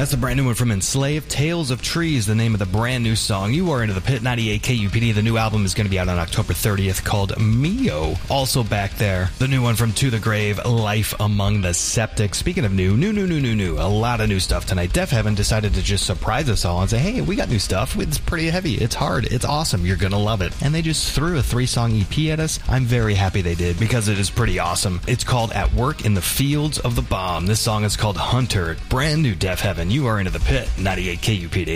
That's the brand new one from Enslaved. Tales of Trees, the name of the brand new song. You are into the Pit 98 KUPD. The new album is going to be out on October 30th called Mio. Also back there, the new one from To the Grave, Life Among the Septic. Speaking of new. A lot of new stuff tonight. Def Heaven decided to just surprise us all and say, hey, we got new stuff. It's pretty heavy. It's hard. It's awesome. You're going to love it. And they just threw a 3-song EP at us. I'm very happy they did because it is pretty awesome. It's called At Work in the Fields of the Bomb. This song is called Hunter. Brand new Def Heaven. You are into the Pit 98 KUPD.